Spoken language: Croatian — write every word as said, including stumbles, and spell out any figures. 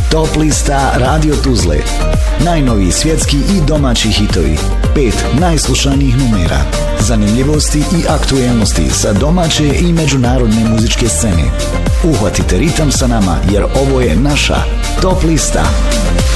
Top lista Radio Tuzle. Najnoviji svjetski i domaći hitovi. Pet najslušanijih numera. Zanimljivosti i aktuelnosti sa domaće i međunarodne muzičke scene. Uhvatite ritam sa nama jer ovo je naša Top lista.